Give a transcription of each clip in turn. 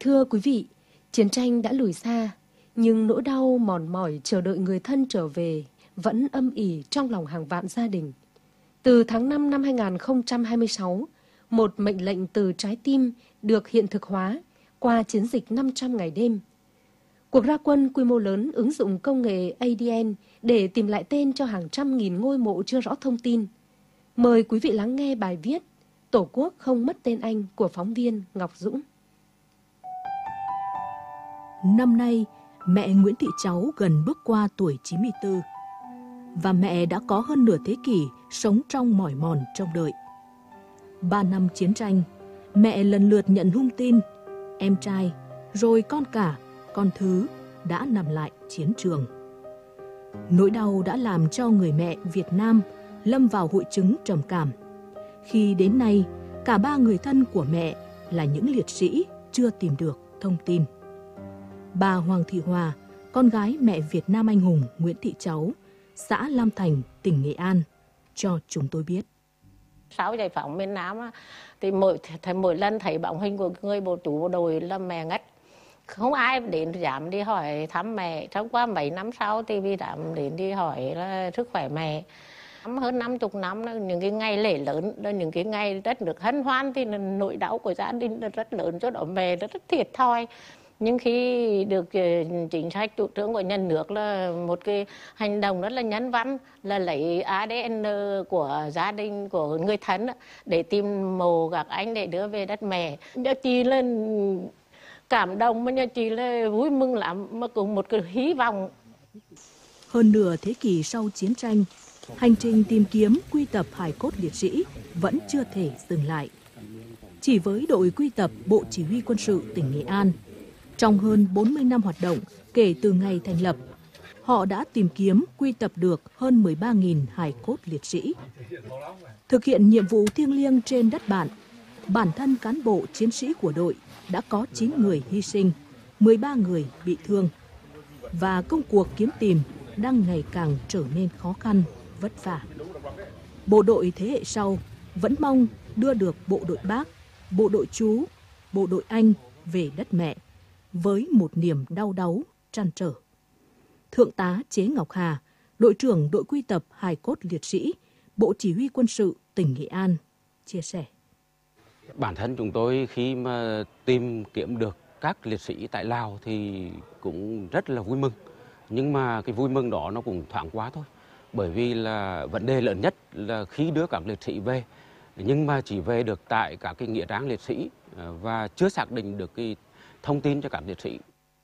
Thưa quý vị, chiến tranh đã lùi xa, nhưng nỗi đau mòn mỏi chờ đợi người thân trở về vẫn âm ỉ trong lòng hàng vạn gia đình. Từ tháng 5 năm 2026, một mệnh lệnh từ trái tim được hiện thực hóa qua chiến dịch 500 ngày đêm. Cuộc ra quân quy mô lớn ứng dụng công nghệ ADN để tìm lại tên cho hàng trăm nghìn ngôi mộ chưa rõ thông tin. Mời quý vị lắng nghe bài viết Tổ quốc không mất tên anh của phóng viên Ngọc Dũng. Năm nay, mẹ Nguyễn Thị Cháu gần bước qua tuổi 94 và mẹ đã có hơn nửa thế kỷ sống trong mỏi mòn trông đợi. 3 năm chiến tranh, mẹ lần lượt nhận hung tin, em trai, rồi con cả, con thứ đã nằm lại chiến trường. Nỗi đau đã làm cho người mẹ Việt Nam lâm vào hội chứng trầm cảm. Khi đến nay, cả 3 người thân của mẹ là những liệt sĩ chưa tìm được thông tin. Bà Hoàng Thị Hòa, con gái mẹ Việt Nam anh hùng Nguyễn Thị Cháu, xã Lam Thành, tỉnh Nghệ An, cho chúng tôi biết. Sau giải phóng miền Nam thì mỗi lần thấy bóng hình của người bộ chủ bộ đội là mẹ ngất. Không ai đến dám đi hỏi thăm mẹ. Trong qua mấy năm sau thì vì dám đến đi hỏi là sức khỏe mẹ. Hơn 50 năm, những cái ngày lễ lớn, những cái ngày rất được hân hoan thì nỗi đau của gia đình rất lớn, cho đó mẹ rất thiệt thòi. Nhưng khi được chính sách chủ trương của nhà nước là một cái hành động rất là nhân văn, là lấy ADN của gia đình, của người thân để tìm mộ các anh để đưa về đất mẹ. Nhà chị là cảm động, mà nhà chị là vui mừng lắm, mà cũng một cái hy vọng. Hơn nửa thế kỷ sau chiến tranh, hành trình tìm kiếm quy tập hài cốt liệt sĩ vẫn chưa thể dừng lại. Chỉ với đội quy tập Bộ Chỉ huy Quân sự tỉnh Nghệ An, trong hơn 40 năm hoạt động kể từ ngày thành lập, họ đã tìm kiếm quy tập được hơn 13.000 hài cốt liệt sĩ. Thực hiện nhiệm vụ thiêng liêng trên đất bạn, bản thân cán bộ chiến sĩ của đội đã có 9 người hy sinh, 13 người bị thương. Và công cuộc kiếm tìm đang ngày càng trở nên khó khăn, vất vả. Bộ đội thế hệ sau vẫn mong đưa được bộ đội Bác, bộ đội Chú, bộ đội Anh về đất mẹ với một niềm đau đáu, trăn trở. Thượng tá Chế Ngọc Hà, đội trưởng đội quy tập hài cốt liệt sĩ, Bộ Chỉ huy Quân sự tỉnh Nghệ An, chia sẻ. Bản thân chúng tôi khi mà tìm kiếm được các liệt sĩ tại Lào thì cũng rất là vui mừng. Nhưng mà cái vui mừng đó nó cũng thoáng quá thôi. Bởi vì là vấn đề lớn nhất là khi đưa các liệt sĩ về, nhưng mà chỉ về được tại các cái nghĩa trang liệt sĩ và chưa xác định được cái thông tin cho các liệt sĩ.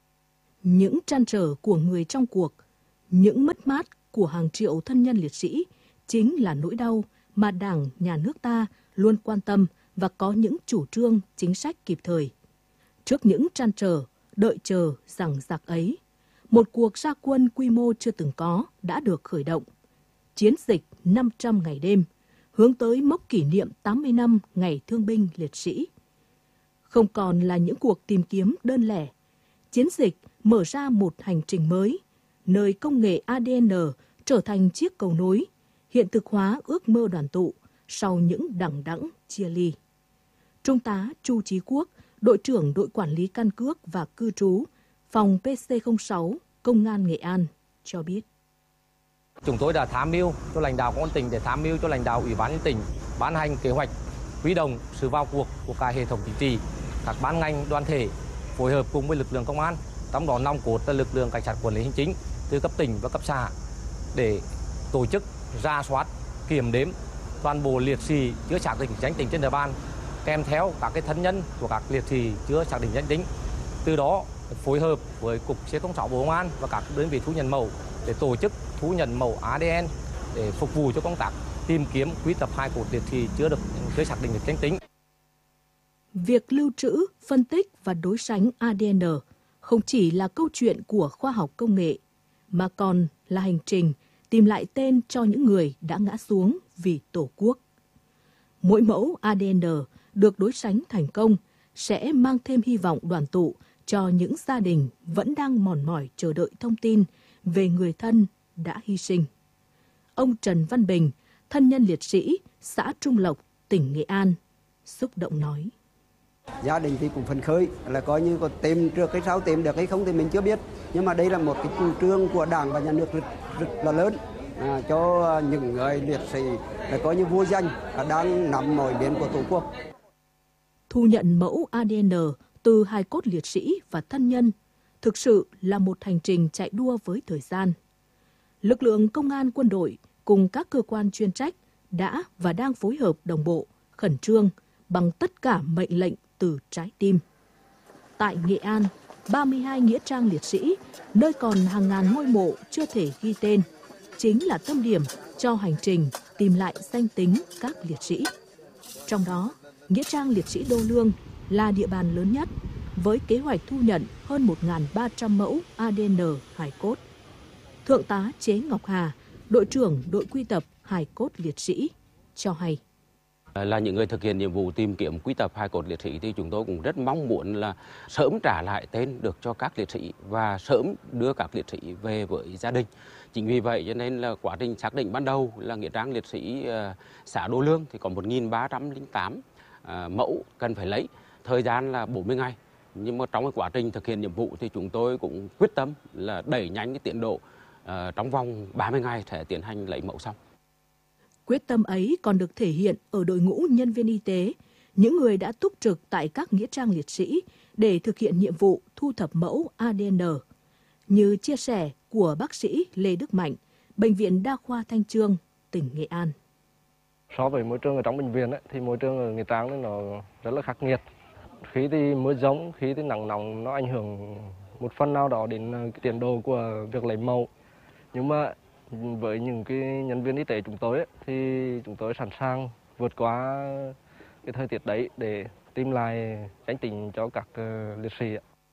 Những trăn trở của người trong cuộc, những mất mát của hàng triệu thân nhân liệt sĩ chính là nỗi đau mà Đảng, Nhà nước ta luôn quan tâm và có những chủ trương, chính sách kịp thời. Trước những trăn trở, đợi chờ, dằng dặc ấy, một cuộc ra quân quy mô chưa từng có đã được khởi động. Chiến dịch 500 ngày đêm, hướng tới mốc kỷ niệm 80 năm Ngày Thương binh Liệt sĩ. Không còn là những cuộc tìm kiếm đơn lẻ, chiến dịch mở ra một hành trình mới, nơi công nghệ ADN trở thành chiếc cầu nối, hiện thực hóa ước mơ đoàn tụ sau những đằng đẵng chia ly. Trung tá Chu Chí Quốc, đội trưởng đội quản lý căn cước và cư trú, phòng PC06, Công an Nghệ An cho biết. Chúng tôi đã tham mưu cho lãnh đạo công an tỉnh để tham mưu cho lãnh đạo Ủy ban nhân tỉnh ban hành kế hoạch huy động sự vào cuộc của cả hệ thống chính trị, các ban ngành đoàn thể phối hợp cùng với lực lượng công an, trong đó nòng cốt là lực lượng cảnh sát quản lý hành chính từ cấp tỉnh và cấp xã để tổ chức rà soát, kiểm đếm toàn bộ liệt sĩ chưa xác định danh tính trên địa bàn, kèm theo các cái thân nhân của các liệt sĩ chưa xác định danh tính. Từ đó phối hợp với cục C06 Bộ Công an và các đơn vị thu nhận mẫu để tổ chức thu nhận mẫu ADN để phục vụ cho công tác tìm kiếm quy tập hài cốt liệt sĩ chưa xác định được danh tính. Việc lưu trữ, phân tích và đối sánh ADN không chỉ là câu chuyện của khoa học công nghệ, mà còn là hành trình tìm lại tên cho những người đã ngã xuống vì Tổ quốc. Mỗi mẫu ADN được đối sánh thành công sẽ mang thêm hy vọng đoàn tụ cho những gia đình vẫn đang mòn mỏi chờ đợi thông tin về người thân đã hy sinh. Ông Trần Văn Bình, thân nhân liệt sĩ, xã Trung Lộc, tỉnh Nghệ An, xúc động nói. Gia đình thì cũng phấn khởi là coi như có tìm được cái sao tìm được hay không thì mình chưa biết, nhưng mà đây là một cái chủ trương của Đảng và Nhà nước rất là lớn cho những người liệt sĩ là coi như vô danh đang nắm mọi miền của Tổ quốc. Thu nhận mẫu ADN từ hài cốt liệt sĩ và thân nhân thực sự là một hành trình chạy đua với thời gian. Lực lượng công an, quân đội cùng các cơ quan chuyên trách đã và đang phối hợp đồng bộ, khẩn trương bằng tất cả mệnh lệnh từ trái tim. Tại Nghệ An, 32 nghĩa trang liệt sĩ, nơi còn hàng ngàn ngôi mộ chưa thể ghi tên, chính là tâm điểm cho hành trình tìm lại danh tính các liệt sĩ. Trong đó, nghĩa trang liệt sĩ Đô Lương là địa bàn lớn nhất, với kế hoạch thu nhận hơn 1.300 mẫu ADN hài cốt. Thượng tá Chế Ngọc Hà, đội trưởng đội quy tập hài cốt liệt sĩ, cho hay. Là những người thực hiện nhiệm vụ tìm kiếm quy tập hài cốt liệt sĩ thì chúng tôi cũng rất mong muốn là sớm trả lại tên được cho các liệt sĩ và sớm đưa các liệt sĩ về với gia đình. Chính vì vậy cho nên là quá trình xác định ban đầu là nghĩa trang liệt sĩ xã Đô Lương thì có 1.308 mẫu cần phải lấy, thời gian là 40 ngày. Nhưng mà trong cái quá trình thực hiện nhiệm vụ thì chúng tôi cũng quyết tâm là đẩy nhanh cái tiến độ, trong vòng 30 ngày sẽ tiến hành lấy mẫu xong. Quyết tâm ấy còn được thể hiện ở đội ngũ nhân viên y tế, những người đã túc trực tại các nghĩa trang liệt sĩ để thực hiện nhiệm vụ thu thập mẫu ADN. Như chia sẻ của bác sĩ Lê Đức Mạnh, Bệnh viện Đa khoa Thanh Chương, tỉnh Nghệ An. So với môi trường ở trong bệnh viện thì môi trường ở nghĩa trang nó rất là khắc nghiệt. Khi thì mưa giông, khi thì nắng nóng nó ảnh hưởng một phần nào đó đến cái tiến độ của việc lấy mẫu. Nhưng mà với những cái nhân viên y tế chúng tôi thì chúng tôi sẵn sàng vượt qua cái thời tiết đấy để tìm lại danh tính cho các liệt sĩ.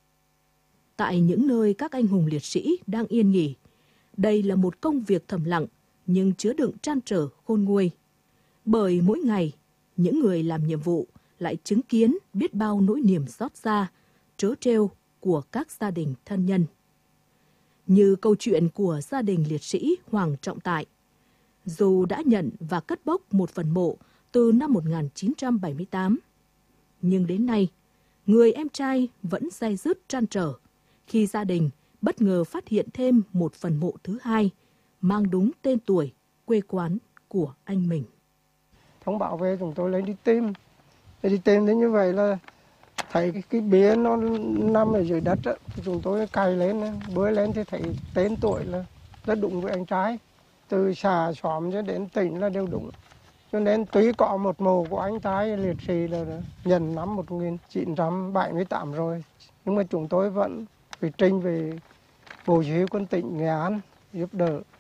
Tại những nơi các anh hùng liệt sĩ đang yên nghỉ, đây là một công việc thầm lặng nhưng chứa đựng trăn trở khôn nguôi. Bởi mỗi ngày, những người làm nhiệm vụ lại chứng kiến biết bao nỗi niềm xót xa, trớ trêu của các gia đình thân nhân. Như câu chuyện của gia đình liệt sĩ Hoàng Trọng Tại. Dù đã nhận và cất bốc một phần mộ từ năm 1978, nhưng đến nay, người em trai vẫn day dứt trăn trở khi gia đình bất ngờ phát hiện thêm một phần mộ thứ hai mang đúng tên tuổi, quê quán của anh mình. Thông báo về chúng tôi lên đi tìm. Đi tìm đến như vậy là thấy cái bia nó nằm ở dưới đất, chúng tôi cày lên, bơi lên thì thấy tên tuổi là rất đúng với anh trai. Từ xã xóm cho đến tỉnh là đều đúng. Cho nên tuy có một mộ của anh trai liệt sĩ là nhận năm 1978 rồi, nhưng mà chúng tôi vẫn phải trình về Bộ Chỉ huy Quân tỉnh Nghệ An giúp đỡ